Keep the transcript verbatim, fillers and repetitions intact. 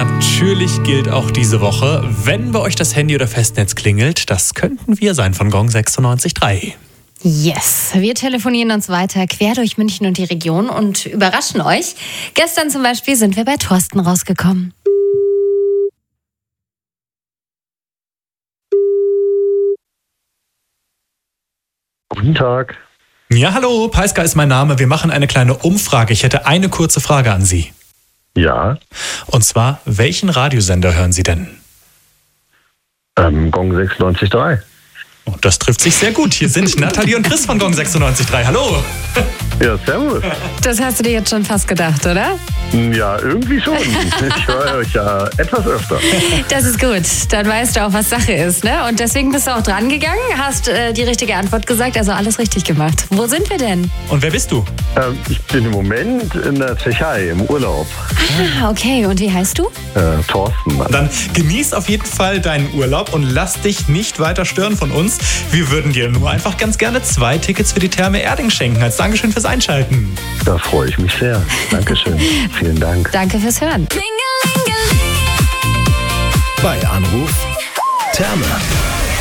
natürlich gilt auch diese Woche, wenn bei euch das Handy oder Festnetz klingelt, das könnten wir sein von Gong sechsundneunzig Komma drei. Yes, wir telefonieren uns weiter quer durch München und die Region und überraschen euch. Gestern zum Beispiel sind wir bei Thorsten rausgekommen. Guten Tag. Ja, hallo, Peiska ist mein Name. Wir machen eine kleine Umfrage. Ich hätte eine kurze Frage an Sie. Ja, Und zwar, welchen Radiosender hören Sie denn? ähm, Gong sechsundneunzig Komma drei. Oh, das trifft sich sehr gut. Hier sind Nathalie und Chris von Gong sechsundneunzig Komma drei. Hallo. Ja, servus. Das hast du dir jetzt schon fast gedacht, oder? Ja, irgendwie schon. Ich höre euch ja etwas öfter. Das ist gut. Dann weißt du auch, was Sache ist, ne? Und deswegen bist du auch dran gegangen, hast äh, die richtige Antwort gesagt, also alles richtig gemacht. Wo sind wir denn? Und wer bist du? Ähm, ich bin im Moment in der Tschechei im Urlaub. Ah, okay. Und wie heißt du? Äh, Thorsten. Dann genieß auf jeden Fall deinen Urlaub und lass dich nicht weiter stören von uns. Wir würden dir nur einfach ganz gerne zwei Tickets für die Therme Erding schenken. Als Dankeschön fürs Einschalten. Da freue ich mich sehr. Dankeschön. Vielen Dank. Danke fürs Hören. Bei Anruf Therme.